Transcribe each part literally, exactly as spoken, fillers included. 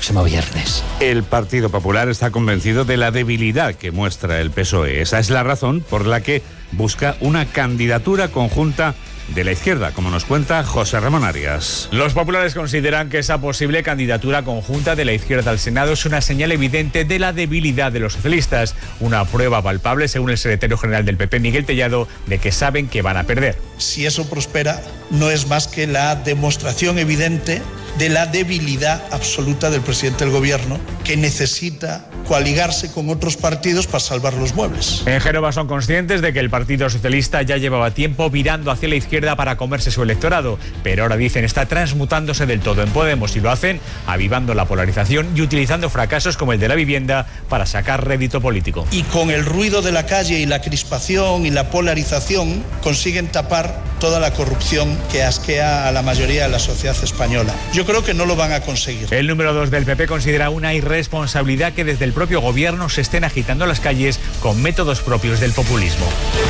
próximo viernes. El Partido Popular está convencido de la debilidad que muestra el P S O E. Esa es la razón por la que busca una candidatura conjunta de la izquierda, como nos cuenta José Ramón Arias. Los populares consideran que esa posible candidatura conjunta de la izquierda al Senado es una señal evidente de la debilidad de los socialistas, una prueba palpable, según el secretario general del P P, Miguel Tellado, de que saben que van a perder. Si eso prospera, no es más que la demostración evidente de la debilidad absoluta del presidente del gobierno, que necesita coaligarse con otros partidos para salvar los muebles. En Génova son conscientes de que el Partido Socialista ya llevaba tiempo virando hacia la izquierda para comerse su electorado, pero ahora dicen está transmutándose del todo en Podemos, y lo hacen avivando la polarización y utilizando fracasos como el de la vivienda para sacar rédito político. Y con el ruido de la calle y la crispación y la polarización consiguen tapar toda la corrupción que asquea a la mayoría de la sociedad española. Yo creo que no lo van a conseguir. El número dos del P P considera una irresponsabilidad que desde el propio gobierno se estén agitando las calles con métodos propios del populismo.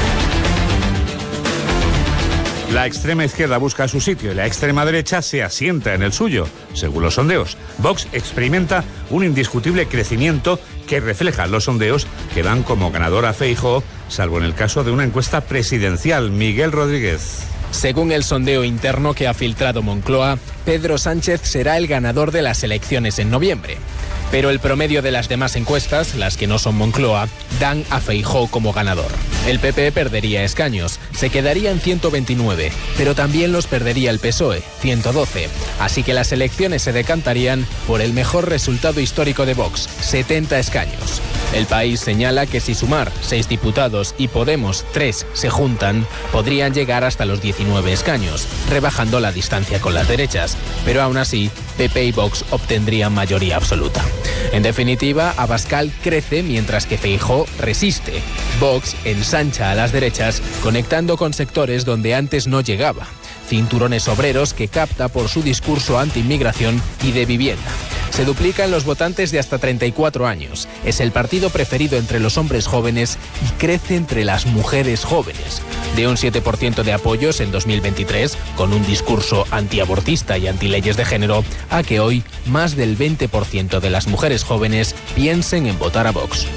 La extrema izquierda busca su sitio y la extrema derecha se asienta en el suyo, según los sondeos. Vox experimenta un indiscutible crecimiento que refleja los sondeos que dan como ganador a Feijóo, salvo en el caso de una encuesta presidencial. Miguel Rodríguez. Según el sondeo interno que ha filtrado Moncloa, Pedro Sánchez será el ganador de las elecciones en noviembre. Pero el promedio de las demás encuestas, las que no son Moncloa, dan a Feijóo como ganador. El P P perdería escaños, se quedaría en ciento veintinueve, pero también los perdería el P S O E, ciento doce. Así que las elecciones se decantarían por el mejor resultado histórico de Vox, setenta escaños. El País señala que si Sumar, seis diputados, y Podemos, tres, se juntan, podrían llegar hasta los diecinueve escaños, rebajando la distancia con las derechas. Pero aún así, P P y Vox obtendrían mayoría absoluta. En definitiva, Abascal crece mientras que Feijóo resiste. Vox ensancha a las derechas, conectando con sectores donde antes no llegaba. Cinturones obreros que capta por su discurso anti-inmigración y de vivienda. Se duplican los votantes de hasta treinta y cuatro años. Es el partido preferido entre los hombres jóvenes y crece entre las mujeres jóvenes. De un siete por ciento de apoyos en dos mil veintitrés, con un discurso antiabortista y antileyes de género, a que hoy más del veinte por ciento de las mujeres jóvenes piensen en votar a Vox.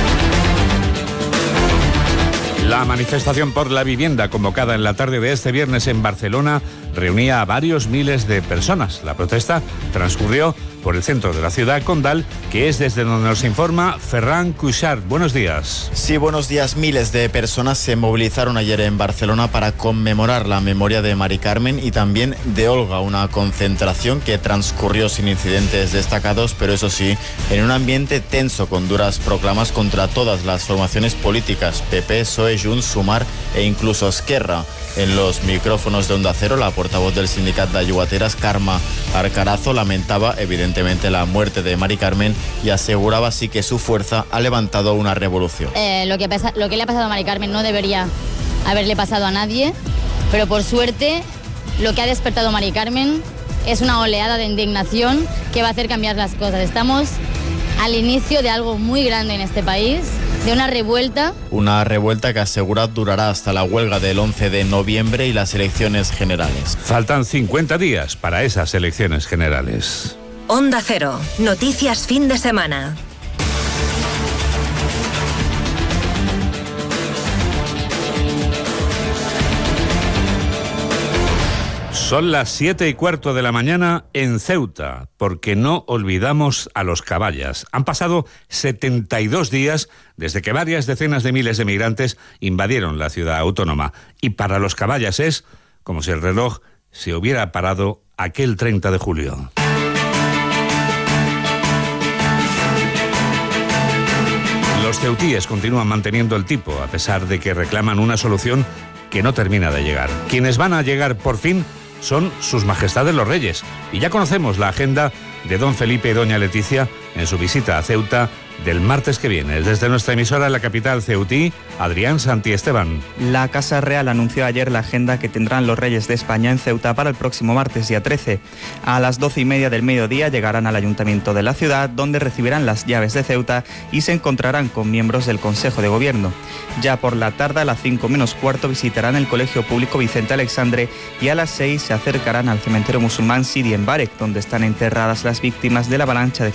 La manifestación por la vivienda convocada en la tarde de este viernes en Barcelona reunía a varios miles de personas. La protesta transcurrió por el centro de la ciudad condal, que es desde donde nos informa Ferran Cuixart. Buenos días. Sí, buenos días. Miles de personas se movilizaron ayer en Barcelona para conmemorar la memoria de Mari Carmen y también de Olga, una concentración que transcurrió sin incidentes destacados, pero eso sí, en un ambiente tenso con duras proclamas contra todas las formaciones políticas, P P, P S O E, Junts, Sumar e incluso Esquerra. En los micrófonos de Onda Cero, la portavoz del sindicato de Ayuateras, Carme Arcarazo, lamentaba evidentemente la muerte de Mari Carmen y aseguraba así que su fuerza ha levantado una revolución. Eh, lo, que pasa, lo que le ha pasado a Mari Carmen no debería haberle pasado a nadie, pero por suerte lo que ha despertado Mari Carmen es una oleada de indignación que va a hacer cambiar las cosas. Estamos al inicio de algo muy grande en este país, de una revuelta. Una revuelta que asegura durará hasta la huelga del once de noviembre y las elecciones generales. Faltan cincuenta días para esas elecciones generales. Onda Cero, noticias fin de semana. Son las siete y cuarto de la mañana en Ceuta, porque no olvidamos a los caballas. Han pasado setenta y dos días desde que varias decenas de miles de migrantes invadieron la ciudad autónoma. Y para los caballas es como si el reloj se hubiera parado aquel treinta de julio. Los ceutíes continúan manteniendo el tipo, a pesar de que reclaman una solución que no termina de llegar. Quienes van a llegar por fin son sus majestades los reyes. Y ya conocemos la agenda de don Felipe y doña Leticia en su visita a Ceuta del martes que viene. Desde nuestra emisora en la capital ceutí, Adrián Santiesteban. La Casa Real anunció ayer la agenda que tendrán los reyes de España en Ceuta para el próximo martes, día trece. A las doce y media del mediodía llegarán al ayuntamiento de la ciudad, donde recibirán las llaves de Ceuta y se encontrarán con miembros del Consejo de Gobierno. Ya por la tarde, a las cinco menos cuarto, visitarán el Colegio Público Vicente Alexandre y a las seis se acercarán al cementerio musulmán Sidi en Barek, donde están enterradas las víctimas de la avalancha de